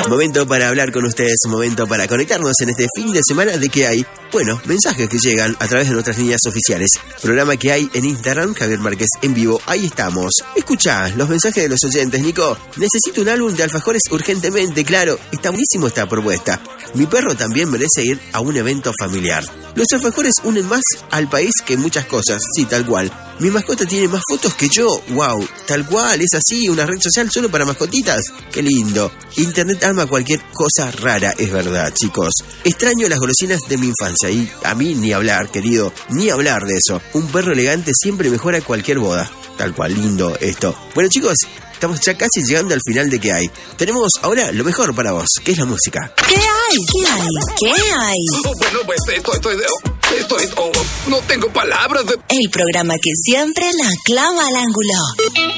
Momento para hablar con ustedes, momento para conectarnos en este fin de semana de ¿Qué hay? Bueno, mensajes que llegan a través de nuestras líneas oficiales. Programa que hay en Instagram, Javier Márquez en vivo, ahí estamos. Escuchá los mensajes de los oyentes, Nico. Necesito un álbum de alfajores urgentemente, claro. Está buenísimo esta propuesta. Mi perro también merece ir a un evento familiar. Los alfajores unen más al país que muchas cosas, sí, tal cual. Mi mascota tiene más fotos que yo, wow, tal cual, es así, una red social solo para mascotitas. Qué lindo. Internet ama cualquier cosa rara, es verdad, chicos. Extraño las golosinas de mi infancia y a mí ni hablar, querido, ni hablar de eso. Un perro elegante siempre mejora cualquier boda. Tal cual, lindo esto. Bueno, chicos, estamos ya casi llegando al final de ¿Qué hay? Tenemos ahora lo mejor para vos, que es la música. ¿Qué hay? ¿Qué hay? ¿Qué hay? Bueno, pues no tengo palabras de... El programa que siempre la clava al ángulo.